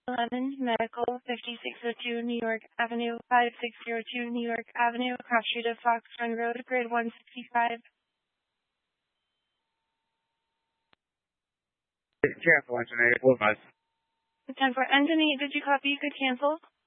11 Medical, 5602 New York Avenue, 5602 New York Avenue, across street of Fox Run Road, grid 165. Cancel, engine 8, what was? 10 for engine 8, did you copy? You could cancel.